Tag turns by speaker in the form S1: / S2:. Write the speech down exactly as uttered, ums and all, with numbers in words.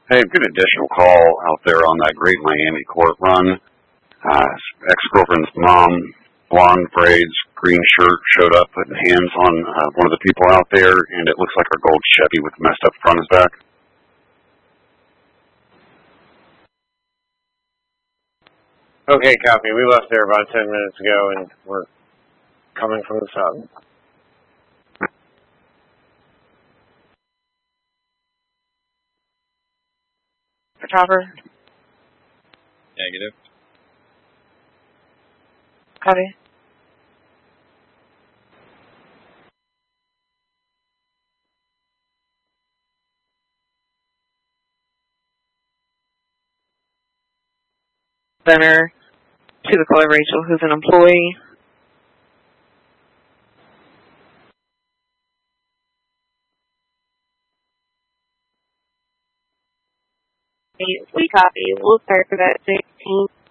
S1: Hey, I've got an additional call out there on that Great Miami Court run. Uh, ex-girlfriend's mom, blonde braids, green shirt, showed up putting hands on uh, one of the people out there, and it looks like her gold Chevy with the messed up front is back.
S2: Okay, copy. We left there about ten minutes ago, and we're coming from the south.
S3: Chopper.
S4: Negative.
S3: Copy. Center to the caller Rachel, who's an employee.
S5: We copy. We'll start for that sixteen.